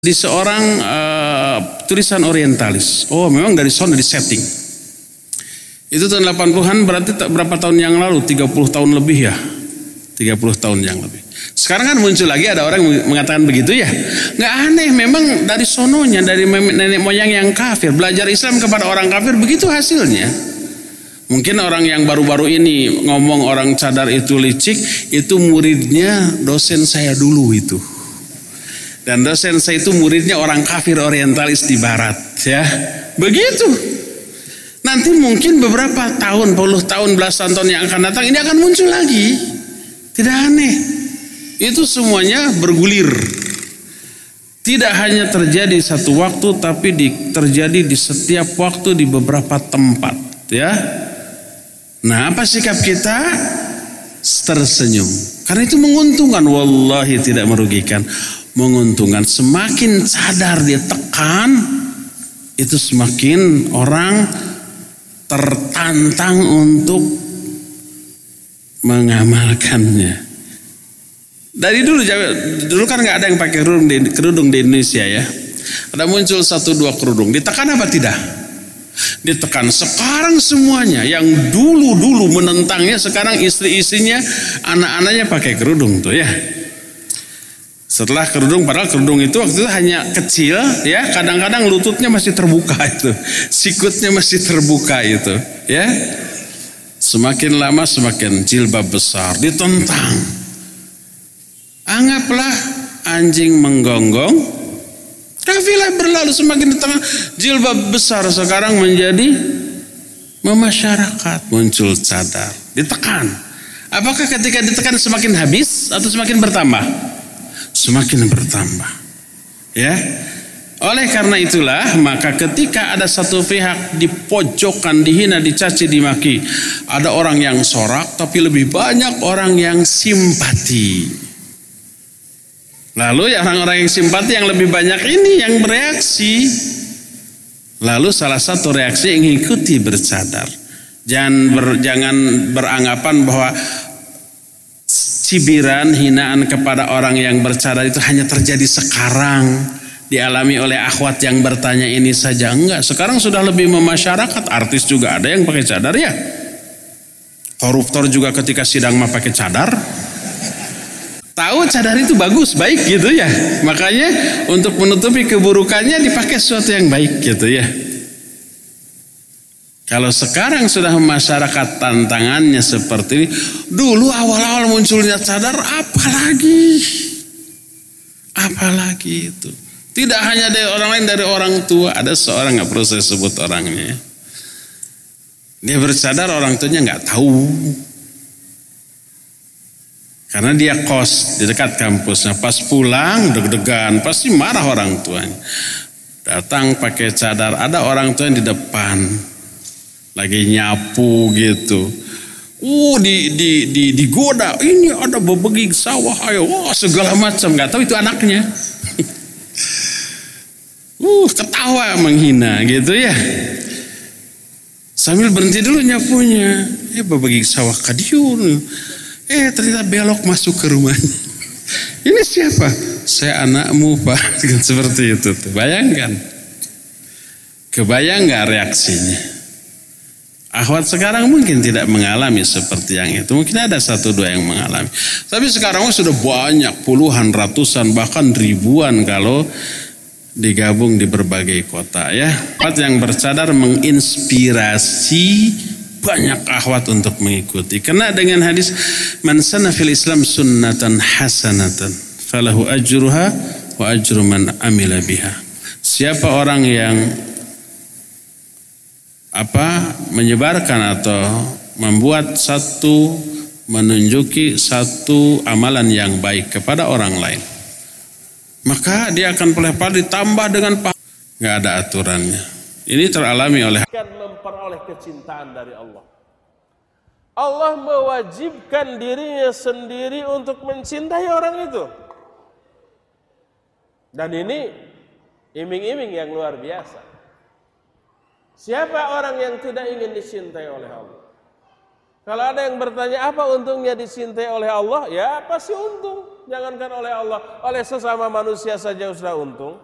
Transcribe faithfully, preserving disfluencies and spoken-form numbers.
Di seorang uh, tulisan orientalis. Oh, memang dari sana di setting. Itu tahun delapan puluhan, berarti berapa tahun yang lalu? tiga puluh tahun lebih ya. tiga puluh tahun yang lebih. Sekarang kan muncul lagi ada orang mengatakan begitu ya. Nggak aneh, memang dari sononya, dari nenek moyang yang kafir. Belajar Islam kepada orang kafir, begitu hasilnya. Mungkin orang yang baru-baru ini ngomong orang cadar itu licik, itu muridnya dosen saya dulu itu. Dan dosen saya itu muridnya orang kafir orientalis di barat, ya. Begitu. Nanti mungkin beberapa tahun, puluh tahun, belasan tahun yang akan datang ini akan muncul lagi. Tidak aneh. Itu semuanya bergulir. Tidak hanya terjadi satu waktu, tapi di, terjadi di setiap waktu di beberapa tempat, ya. Nah, apa sikap kita? Tersenyum. Karena itu menguntungkan, wallahi tidak merugikan. Menguntungkan. Semakin sadar dia tekan, itu semakin orang tertantang untuk mengamalkannya. Dari dulu, dulu kan nggak ada yang pakai kerudung di, kerudung di Indonesia ya. Ada muncul satu dua kerudung, ditekan apa tidak? Ditekan. Sekarang semuanya yang dulu-dulu menentangnya, sekarang istri-istrinya, anak-anaknya pakai kerudung tuh ya. Setelah kerudung, padahal kerudung itu waktu itu hanya kecil ya, kadang-kadang lututnya masih terbuka itu, sikutnya masih terbuka itu ya. Semakin lama semakin jilbab besar, ditentang. Anggaplah anjing menggonggong, kafilah berlalu, semakin ditentang. Jilbab besar sekarang menjadi memasyarakat, muncul cadar, ditekan. Apakah ketika ditekan semakin habis atau semakin bertambah? Semakin bertambah, ya. Oleh karena itulah, maka ketika ada satu pihak dipojokkan, dihina, dicaci, dimaki, ada orang yang sorak, tapi lebih banyak orang yang simpati. Lalu ya orang-orang yang simpati yang lebih banyak ini yang bereaksi. Lalu salah satu reaksi yang ikuti bercadar. Jangan ber, jangan beranggapan bahwa cibiran, hinaan kepada orang yang bercadar itu hanya terjadi sekarang, dialami oleh akhwat yang bertanya ini saja. Enggak, sekarang sudah lebih memasyarakat. Artis juga ada yang pakai cadar ya. Koruptor juga ketika sidang mah pakai cadar. Tahu cadar itu bagus, baik gitu ya. Makanya untuk menutupi keburukannya dipakai sesuatu yang baik gitu ya. Kalau sekarang sudah masyarakat tantangannya seperti ini, dulu awal-awal munculnya cadar, apalagi, apalagi itu. Tidak hanya dari orang lain, dari orang tua. Ada seorang, nggak perlu saya sebut orangnya. Dia bercadar, orang tuanya nggak tahu, karena dia kos di dekat kampusnya. Pas pulang deg-degan, pasti marah orang tuanya. Datang pakai cadar, ada orang tua yang di depan. Lagi nyapu gitu, uh di di di digoda, ini ada bebegik sawah, ayo, wah segala macam, nggak tahu itu anaknya, uh ketawa menghina gitu ya, sambil berhenti dulu nyapunya, eh bebegik sawah kadiun, eh ternyata belok masuk ke rumahnya, ini siapa? Saya anakmu pak, seperti itu tuh. Bayangkan, kebayang nggak reaksinya? Akhwat sekarang mungkin tidak mengalami seperti yang itu. Mungkin ada satu dua yang mengalami. Tapi sekarang sudah banyak, puluhan, ratusan, bahkan ribuan kalau digabung di berbagai kota ya. Akhwat yang bercadar menginspirasi banyak akhwat untuk mengikuti. Karena dengan hadis man sanna fil Islam sunnatan hasanatan falahu ajruha wa ajru man amila biha. Siapa orang yang apa menyebarkan atau membuat satu, menunjuki satu amalan yang baik kepada orang lain, maka dia akan pahala ditambah dengan pahala. Nggak ada aturannya. Ini teralami oleh memperoleh kecintaan dari Allah. Allah mewajibkan dirinya sendiri untuk mencintai orang itu. Dan ini iming-iming yang luar biasa. Siapa orang yang tidak ingin dicintai oleh Allah? Kalau ada yang bertanya apa untungnya dicintai oleh Allah? Ya pasti untung. Jangankan oleh Allah, oleh sesama manusia saja sudah untung.